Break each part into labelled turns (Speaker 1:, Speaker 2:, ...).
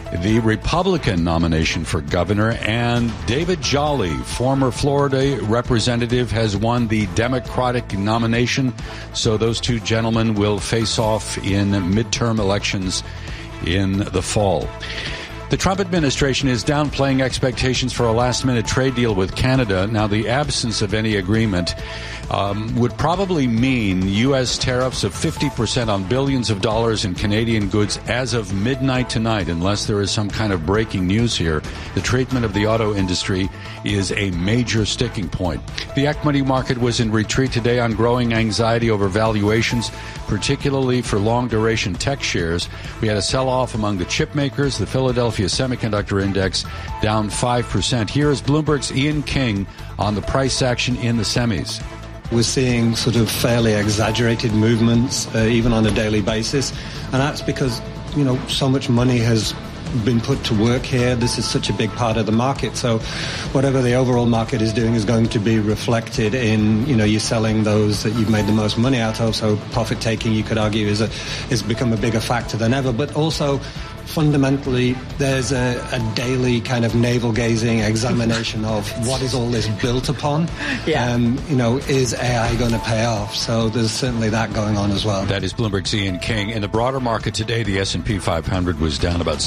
Speaker 1: the Republican nomination for governor, and David Jolly, former Florida representative, has won the Democratic nomination. So those two gentlemen will face off in midterm elections in the fall. The Trump administration is downplaying expectations for a last-minute trade deal with Canada. Now, the absence of any agreement would probably mean U.S. tariffs of 50% on billions of dollars in Canadian goods as of midnight tonight, unless there is some kind of breaking news here. The treatment of the auto industry is a major sticking point. The equity market was in retreat today on growing anxiety over valuations, particularly for long-duration tech shares. We had a sell-off among the chip makers. The Philadelphia Semiconductor Index down 5%. Here is Bloomberg's Ian King on the price action in the semis.
Speaker 2: We're seeing sort of fairly exaggerated movements, even on a daily basis. And that's because, so much money has been put to work here. This is such a big part of the market. So whatever the overall market is doing is going to be reflected in, you selling those that you've made the most money out of. So profit taking, you could argue, is become a bigger factor than ever. But also, fundamentally, there's a daily kind of navel-gazing examination of what is all this built upon.
Speaker 3: Yeah.
Speaker 2: Is AI going to pay off? So there's certainly that going on as well.
Speaker 1: That is Bloomberg's Ian King. In the broader market today, the S&P 500 was down about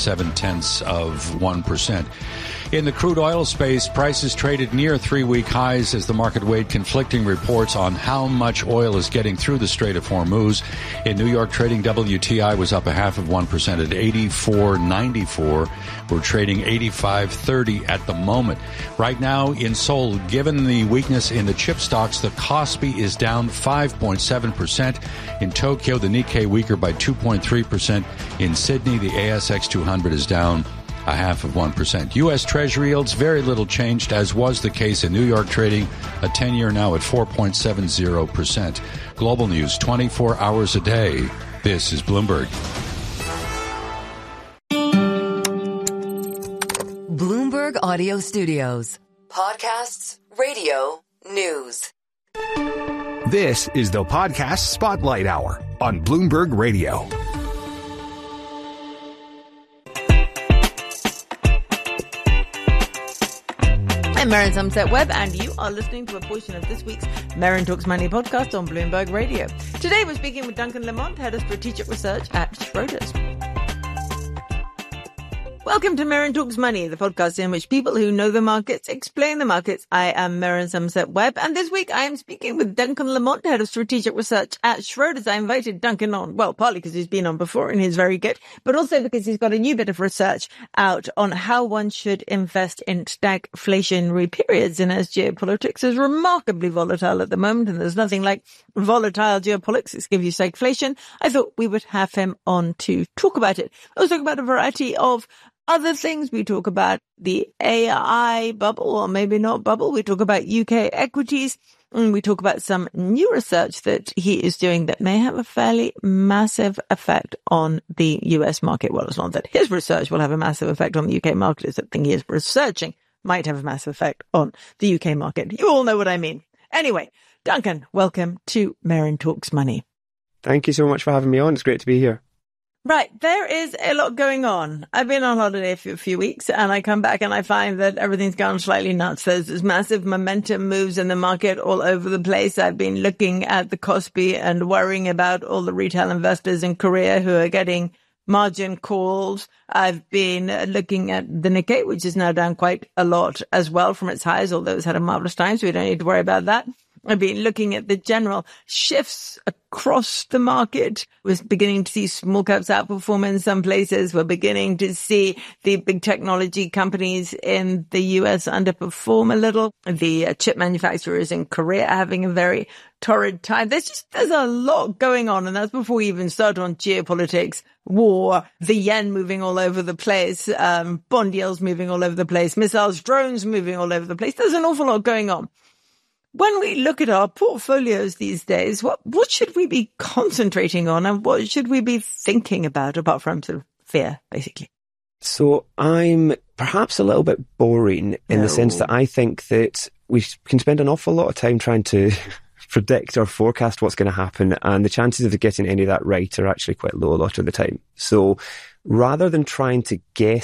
Speaker 1: 0.7%. In the crude oil space, prices traded near three-week highs as the market weighed conflicting reports on how much oil is getting through the Strait of Hormuz. In New York trading, WTI was up 0.5% at 84.94. We're trading 85.30 at the moment. Right now in Seoul, given the weakness in the chip stocks, the Kospi is down 5.7%. In Tokyo, the Nikkei weaker by 2.3%. In Sydney, the ASX 200 is down 0.5%. U.S. Treasury yields very little changed, as was the case in New York trading, a 10-year now at 4.70%. Global news 24 hours a day. This is Bloomberg.
Speaker 4: Bloomberg Audio Studios. Podcasts, radio, news.
Speaker 5: This is the Podcast Spotlight Hour on Bloomberg Radio.
Speaker 3: I'm Maren Somerset-Webb, and you are listening to a portion of this week's Maren Talks Money podcast on Bloomberg Radio. Today we're speaking with Duncan Lamont, Head of Strategic Research at Schroders. Welcome to Maren Talks Money, the podcast in which people who know the markets explain the markets. I am Maren Somerset-Webb, and this week I am speaking with Duncan Lamont, Head of Strategic Research at Schroders. I invited Duncan on, well, partly because he's been on before and he's very good, but also because he's got a new bit of research out on how one should invest in stagflationary periods. And as geopolitics is remarkably volatile at the moment, and there's nothing like volatile geopolitics to give you stagflation, I thought we would have him on to talk about it. We'll talk about a variety of other things. We talk about the AI bubble, or maybe not bubble. We talk about UK equities, and we talk about some new research that he is doing that may have a fairly massive effect on the US market. Well, it's not that his research will have a massive effect on the UK market. It's something he is researching might have a massive effect on the UK market. You all know what I mean. Anyway, Duncan, welcome to Maren Talks Money.
Speaker 6: Thank you so much for having me on. It's great to be here.
Speaker 3: Right. There is a lot going on. I've been on holiday for a few weeks and I come back and I find that everything's gone slightly nuts. There's massive momentum moves in the market all over the place. I've been looking at the Kospi and worrying about all the retail investors in Korea who are getting margin calls. I've been looking at the Nikkei, which is now down quite a lot as well from its highs, although it's had a marvelous time, so we don't need to worry about that. I've been looking at the general shifts across the market. We're beginning to see small caps outperform in some places. We're beginning to see the big technology companies in the US underperform a little. The chip manufacturers in Korea are having a very torrid time. There's a lot going on, and that's before we even start on geopolitics, war, the yen moving all over the place, bond yields moving all over the place, missiles, drones moving all over the place. There's an awful lot going on. When we look at our portfolios these days, what should we be concentrating on, and what should we be thinking about apart from sort of fear, basically?
Speaker 6: So I'm perhaps a little bit boring in the sense that I think that we can spend an awful lot of time trying to predict or forecast what's going to happen, and the chances of getting any of that right are actually quite low a lot of the time. So rather than trying to guess